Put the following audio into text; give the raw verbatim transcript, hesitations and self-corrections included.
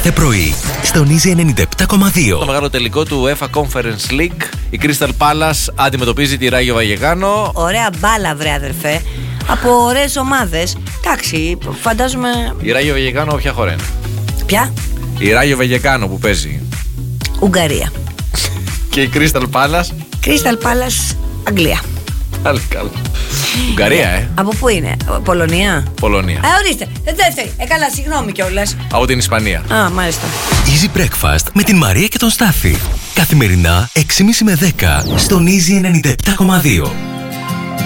κάθε πρωί στον Easy ενενήντα επτά κόμμα δύο. Το μεγάλο τελικό του UEFA Conference League. Η Crystal Palace αντιμετωπίζει τη Rayo Vallecano. Ωραία μπάλα, βρε αδερφέ. Από ωραίες ομάδες. Εντάξει, φαντάζομαι. Η Rayo Vallecano ποια χώρα είναι? Ποια? Η Rayo Vallecano που παίζει. Ουγγαρία. Και η Crystal Palace. Crystal Palace, Αγγλία. Πάλι καλά. Ουγγαρία, ε. Από πού είναι, Πολωνία? Πολωνία. Α, ορίστε. Δεύτερη. Ε, καλά, συγγνώμη κιόλας. Από την Ισπανία. Α, μάλιστα. Easy Breakfast με την Μαρία και τον Στάφη. Καθημερινά έξι και τριάντα με δέκα στον Easy ενενήντα επτά κόμμα δύο.